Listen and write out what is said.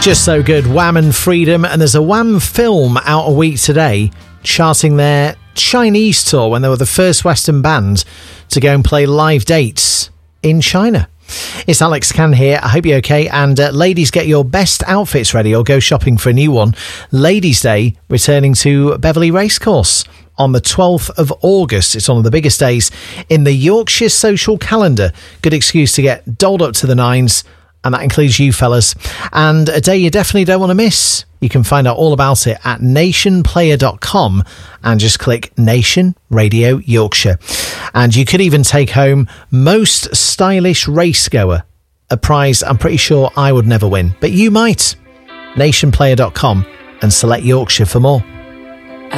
Just so good, Wham and Freedom. And there's a Wham film out a week today charting their Chinese tour when they were the first Western band to go and play live dates in China. It's Alex Can here. I hope you're okay. And ladies, get your best outfits ready or go shopping for a new one. Ladies' Day returning to Beverley Racecourse on the 12th of August. It's one of the biggest days in the Yorkshire social calendar. Good excuse to get dolled up to the nines. And that includes you fellas. And a day you definitely don't want to miss. You can find out all about it at nationplayer.com and just click Nation Radio Yorkshire. And you could even take home Most Stylish Racegoer, a prize I'm pretty sure I would never win, but you might. Nationplayer.com and select Yorkshire for more.